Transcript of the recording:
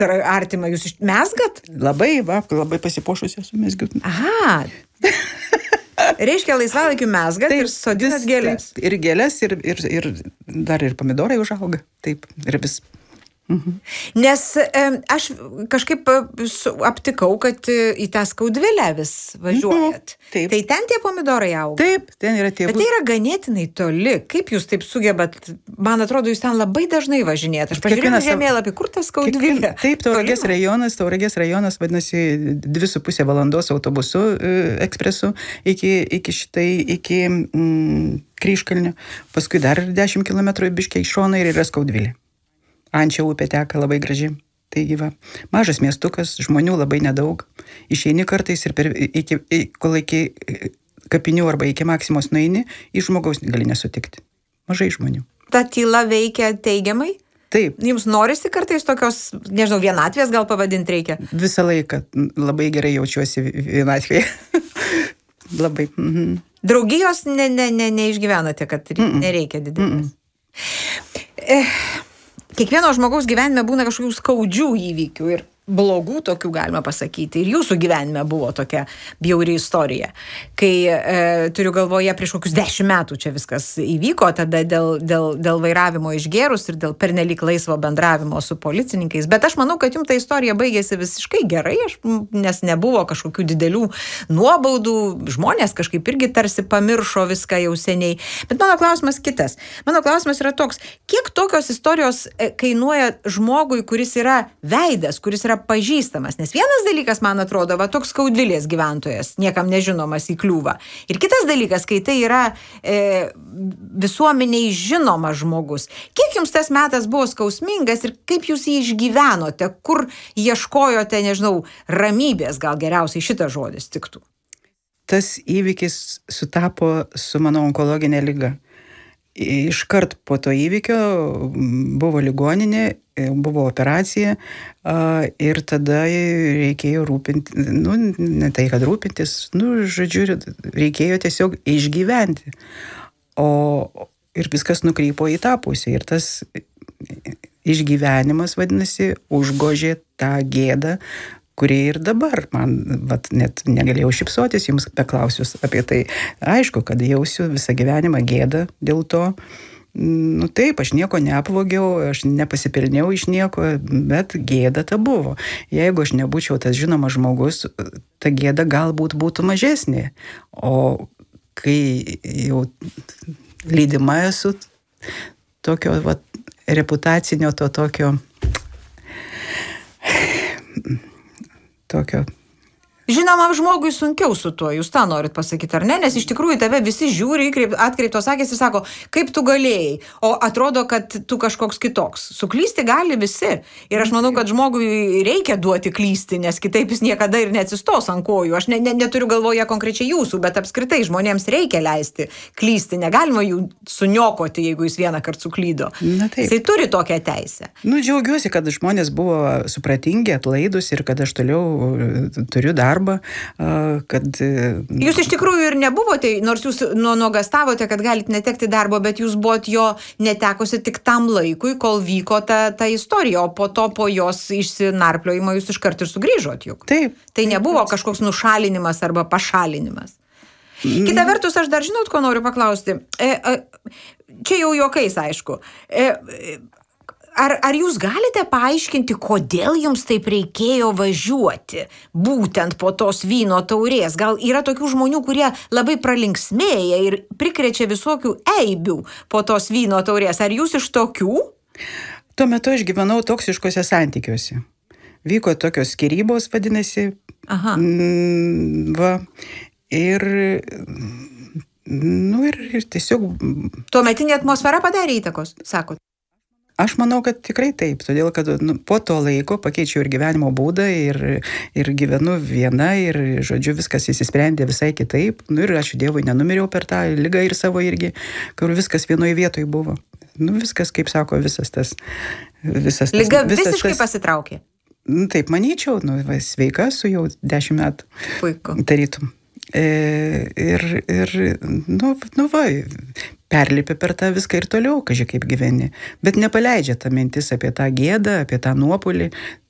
artima, jūs mezgat? Labai pasipuošusi esu mezgiu. Aha. Reiškia, laisvalaikiu mezgat ir sodinat gėles. Ir gėles, ir dar ir pomidorai užauga. Taip, ir vis. Nes aš kažkaip aptikau, kad į tą Skaudvilę vis važiuojat. Taip. Tai ten tie pomidorai auga? Taip, ten yra tėvų. Bet tai yra ganėtinai toli. Kaip jūs taip sugebat? Man atrodo, jūs ten labai dažnai važinėjat. Aš pažiūrėjau žemėlapį, kur tas Skaudvilė? Taip, Tauragės rajonas, vadinasi, 2,5 valandos autobusu ekspresu iki Kryžkalnio. Paskui dar 10 kilometrų biškiai į šoną ir yra Skaudvilė. Ančio upė teka labai graži. Taigi mažas miestukas, žmonių labai nedaug. Išeini kartais ir kol iki kapinių arba iki Maksimos nueini, iš žmogaus gali nesutikti. Mažai žmonių. Ta tyla veikia teigiamai? Taip. Jums norisi kartais tokios, nežinau, vienatvės gal pavadinti reikia? Visą laiką labai gerai jaučiuosi vienatvėje. Labai. Draugijos neišgyvenate, kad nereikia didelės. Kiekvieno žmogaus gyvenime būna kažkokių skaudžių įvykių ir blogų tokių galima pasakyti. Ir jūsų gyvenime buvo tokia bjauri istorija. Kai turiu galvoje prieš kokius 10 metų čia viskas įvyko, tada dėl vairavimo išgėrus ir dėl pernelyg laisvo bendravimo su policininkais. Bet aš manau, kad jums ta istorija baigėsi visiškai gerai, nes nebuvo kažkokių didelių nuobaudų. Žmonės kažkaip irgi tarsi pamiršo viską jau seniai. Bet mano klausimas kitas. Mano klausimas yra toks, kiek tokios istorijos kainuoja žmogui, kuris yra veidas, kuris yra pažįstamas, nes vienas dalykas, man atrodo, toks Skaudvilės gyventojas, niekam nežinomas įkliūva. Ir kitas dalykas, kai tai yra visuomeniai žinomas žmogus. Kiek jums tas metas buvo skausmingas ir kaip jūs jį išgyvenote, kur ieškojote, nežinau, ramybės, gal geriausiai šitas žodis tiktų? Tas įvykis sutapo su mano onkologinė liga. Iškart po to įvykio buvo ligoninė, buvo operacija ir tada reikėjo žodžiu, reikėjo tiesiog išgyventi. Ir viskas nukrypo į tą pusę. Ir tas išgyvenimas, vadinasi, užgožė tą gėdą, kurie ir dabar man net negalėjau šypsotis jums paklausius apie tai. Aišku, kad jausiu visą gyvenimą gėdą dėl to. Taip, aš nieko neapvogiau, aš nepasipelniau iš nieko, bet gėda ta buvo. Jeigu aš nebūčiau tas žinomas žmogus, ta gėda galbūt būtų mažesnė. O kai jau lydima esu tokio reputacinio, tokio Žinomam žmogui sunkiau su tuo, jūs tą norit pasakyti, ar ne? Nes iš tikrųjų tave visi žiūri, atkreiptos akys ir sako, kaip tu galėjai, o atrodo, kad tu kažkoks kitoks. Suklysti gali visi. Ir aš manau, kad žmogui reikia duoti klysti, nes kitaip jis niekada ir neatsistos ant kojų. Aš neturiu galvoje konkrečiai jūsų, bet apskritai žmonėms reikia leisti klysti. Negalima jų suniokoti, jeigu jis vieną kartą suklydo. Jisai turi tokią teisę. Džiaugiuosi, kad žmonės buvo supratingi, atlaidus ir kad aš toliau turiu darbą. Jūs iš tikrųjų ir nebuvote, nors jūs nuogastavote, kad galite netekti darbo, bet jūs buvote jo netekusi tik tam laikui, kol vyko ta istorija, o po to po jos išsinarpliojimo jūs iškart ir sugrįžot juk. Taip. Tai nebuvo kažkoks nušalinimas arba pašalinimas. Kita vertus, aš dar žinot, ko noriu paklausti. Čia jau juokais, aišku. Ar jūs galite paaiškinti, kodėl jums taip reikėjo važiuoti būtent po tos vyno taurės? Gal yra tokių žmonių, kurie labai pralinksmėja ir prikrečia visokių eibių po tos vyno taurės? Ar jūs iš tokių? Tuo metu aš gyvenau toksiškose santykiuose. Vyko tokios skyrybos, vadinasi. Aha. Ir tiesiog... Tuometinė atmosfera padarė įtakos, sakot? Aš manau, kad tikrai taip, todėl kad po to laiko pakeičiau ir gyvenimo būdą ir gyvenu viena ir, žodžiu, viskas įsisprendė visai kitaip. Ir ačiū Dievui, nenumiriau per tą ligą ir savo irgi, kur viskas vienoje vietoje buvo. Viskas, kaip sako, visas tas... Liga visiškai pasitraukė? Taip, manyčiau, sveika su jau 10 metų. Puiku. Tarytum. Perlipi per tą viską ir toliau, kaip gyveni. Bet nepaleidžia ta mintis apie tą gėdą, apie tą nuopolį.